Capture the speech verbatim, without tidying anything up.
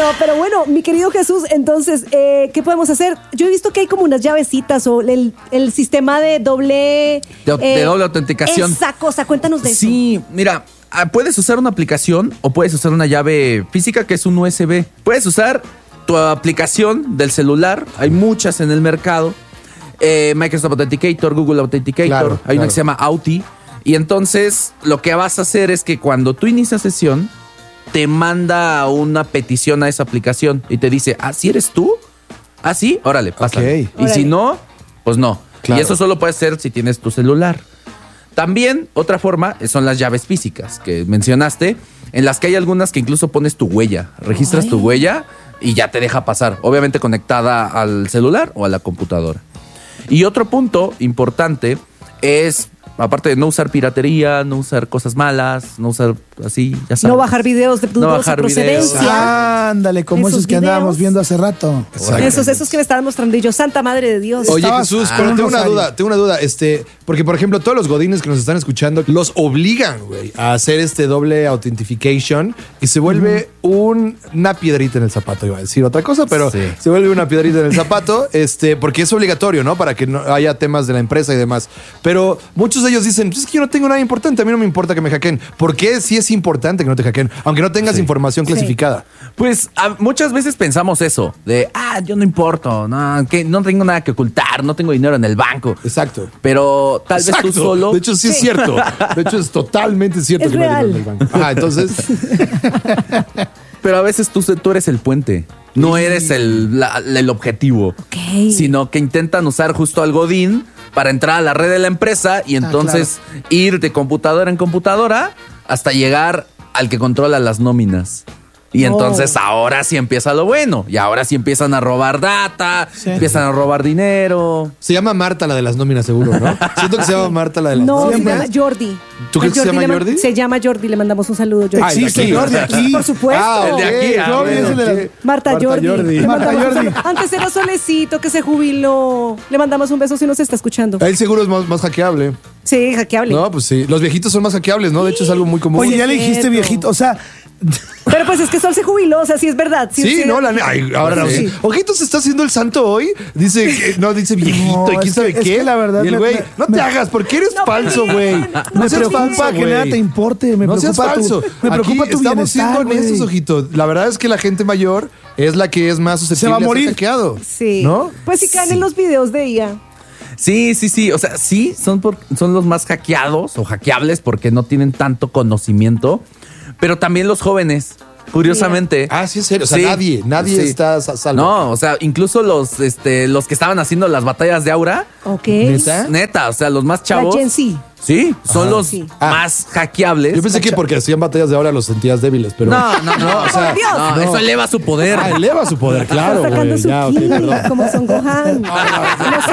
pero bueno, mi querido Jesús, entonces, eh, ¿qué podemos hacer? Yo he visto que hay como unas llavecitas o el, el sistema de doble... De, eh, de doble autenticación. Esa cosa, cuéntanos de eso. Sí, mira, puedes usar una aplicación o puedes usar una llave física que es un U S B. Puedes usar tu aplicación del celular, hay muchas en el mercado. Eh, Microsoft Authenticator, Google Authenticator, claro, hay claro. una que se llama Authy. Y entonces lo que vas a hacer es que cuando tú inicias sesión, te manda una petición a esa aplicación y te dice, ah, ¿sí eres tú? Ah, sí, órale, pásale. Okay. Y órale. Si no, pues no. Claro. Y eso solo puede ser si tienes tu celular. También, otra forma, son las llaves físicas que mencionaste, en las que hay algunas que incluso pones tu huella. Registras Ay. tu huella y ya te deja pasar. Obviamente conectada al celular o a la computadora. Y otro punto importante es, aparte de no usar piratería, no usar cosas malas, no usar así, ya sabes. No bajar videos de dudosa no bajar procedencia. Videos. Ándale, como esos, esos que andábamos viendo hace rato. Esos, esos que me estaban mostrando y yo, Santa Madre de Dios. Oye, Jesús, ah, pero tengo una duda, tengo una duda, este, porque por ejemplo, todos los godines que nos están escuchando los obligan, güey, a hacer este doble authentication y se vuelve uh-huh. un, una piedrita en el zapato, iba a decir otra cosa, pero sí. se vuelve una piedrita en el zapato, este, porque es obligatorio, ¿no? Para que no haya temas de la empresa y demás. Pero muchos de ellos dicen, pues es que yo no tengo nada importante, a mí no me importa que me hackeen. ¿Por qué sí es importante que no te hackeen? Aunque no tengas sí. información clasificada. Sí. Pues a, muchas veces pensamos eso, de, ah, yo no importo, no, que no tengo nada que ocultar, no tengo dinero en el banco. Exacto. Pero tal Exacto. vez tú solo... De hecho, sí, sí es cierto. De hecho, es totalmente cierto es que real. no hay dinero en el banco. Ah, entonces... Pero a veces tú, tú eres el puente. No eres el, la, el objetivo. Okay. Sino que intentan usar justo al godín para entrar a la red de la empresa y entonces ah, claro. ir de computadora en computadora hasta llegar al que controla las nóminas. Y oh. entonces ahora sí empieza lo bueno. Y ahora sí empiezan a robar data, sí. empiezan a robar dinero. Se llama Marta la de las nóminas, seguro, ¿no? Siento que se llama Marta la de las no, nóminas. No, se llama Jordi. ¿Tú crees que se llama Jordi? Se llama Jordi, le mandamos un saludo, Jordi. Ah, existe Jordi aquí. Por supuesto. Ah, el de aquí. Ah, Jordi bueno, es el de la... Marta, Marta Jordi. Jordi. Marta Jordi. Antes era Solecito, que se jubiló. Le mandamos un beso si nos está escuchando. Él seguro es más, más hackeable. Sí, hackeable. No, pues sí. Los viejitos son más hackeables, ¿no? De hecho, es algo muy común. Oye, ya le dijiste viejito. O sea... Pero pues es que Sol se jubiló, o sea, sí es verdad. Sí, sí, sí no, la ay, ahora no. Sí. Ojito se está haciendo el santo hoy. Dice, que, no, dice viejito, no, y quién sabe que, qué. Es que la verdad, y el güey, no te me, hagas, porque eres no, falso, güey. No, no me preocupa falso, que nada te importe. Me no preocupa seas falso. Tu, me preocupa Aquí tu estamos siendo honestos, ojito. La verdad es que la gente mayor es la que es más susceptible se va a morir. a ser hackeado. Sí. ¿No? Pues si caen sí. en los videos de I A. Sí, sí, sí. O sea, sí, son, por, son los más hackeados o hackeables porque no tienen tanto conocimiento. Pero también los jóvenes. Curiosamente. Ah, sí, es serio. O sea, sí, nadie, nadie sí. está a salvo. No, o sea, incluso los, este, los que estaban haciendo las batallas de Aura. Ok. ¿Neta? Neta, o sea, los más chavos. La Gen Z. Sí, son Ajá. los sí. más hackeables. Yo pensé que porque hacían batallas de ahora los sentías débiles, pero... No, no, no. O sea, no, no. Eso eleva su poder. Ah, eleva su poder, claro, güey. Ya, okay, como Son Gohan.